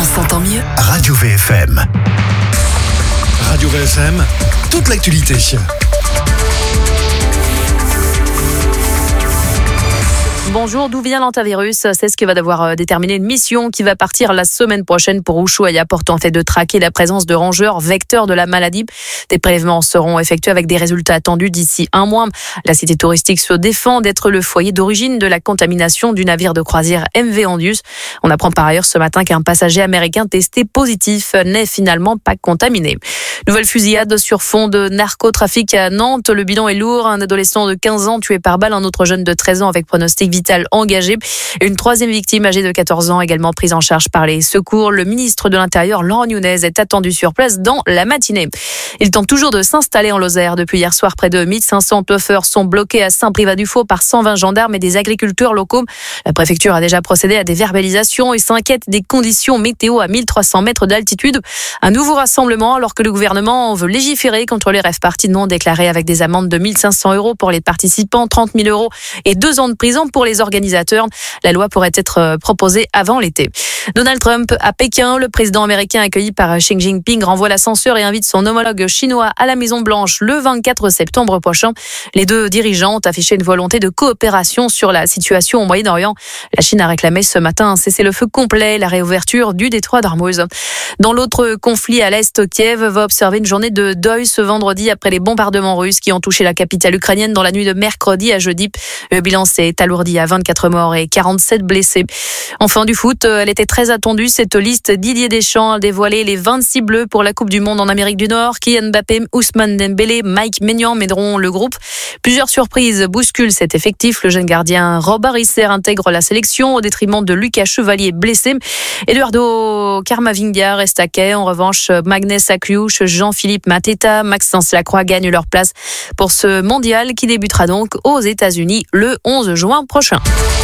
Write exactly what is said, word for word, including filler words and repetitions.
On s'entend mieux. Radio V F M. Radio V F M, toute l'actualité. Bonjour, d'où vient l'hantavirus? C'est ce qui va devoir déterminer une mission qui va partir la semaine prochaine pour Ushuaïa, portant en fait de traquer la présence de rongeurs vecteurs de la maladie. Des prélèvements seront effectués avec des résultats attendus d'ici un mois. La cité touristique se défend d'être le foyer d'origine de la contamination du navire de croisière M V Andius. On apprend par ailleurs ce matin qu'un passager américain testé positif n'est finalement pas contaminé. Nouvelle fusillade sur fond de narcotrafic à Nantes. Le bilan est lourd. Un adolescent de quinze ans tué par balle, un autre jeune de treize ans avec pronostic vital engagé. Une troisième victime âgée de quatorze ans également prise en charge par les secours. Le ministre de l'Intérieur, Laurent Nunez, est attendu sur place dans la matinée. Il tente toujours de s'installer en Lozère. Depuis hier soir, près de mille cinq cents teufeurs sont bloqués à Saint-Privat-du-Faux par cent vingt gendarmes et des agriculteurs locaux. La préfecture a déjà procédé à des verbalisations et s'inquiète des conditions météo à mille trois cents mètres d'altitude. Un nouveau rassemblement alors que le gouvernement veut légiférer contre les rêves parties non déclarés avec des amendes de mille cinq cents euros pour les participants, trente mille euros et deux ans de prison pour les organisateurs. La loi pourrait être proposée avant l'été. Donald Trump à Pékin, le président américain accueilli par Xi Jinping renvoie l'ascenseur et invite son homologue chinois à la Maison-Blanche le vingt-quatre septembre prochain. Les deux dirigeants ont affiché une volonté de coopération sur la situation au Moyen-Orient. La Chine a réclamé ce matin un cessez-le-feu complet, la réouverture du détroit d'Ormuz. Dans l'autre conflit à l'Est, Kiev va observer une journée de deuil ce vendredi après les bombardements russes qui ont touché la capitale ukrainienne dans la nuit de mercredi à jeudi. Le bilan s'est alourdi à vingt-quatre morts et quarante-sept blessés. Enfin du foot, elle était très attendue cette liste. Didier Deschamps a dévoilé les vingt-six bleus pour la Coupe du Monde en Amérique du Nord. Kylian Mbappé, Ousmane Dembélé, Mike Maignan mèneront le groupe. Plusieurs surprises bousculent cet effectif. Le jeune gardien Robert Isser intègre la sélection au détriment de Lucas Chevalier blessé. Eduardo Camavinga reste à quai. En revanche, Magnès Akliouche, Jean-Philippe Mateta, Maxence Lacroix gagnent leur place pour ce mondial qui débutera donc aux États-Unis le onze juin prochain.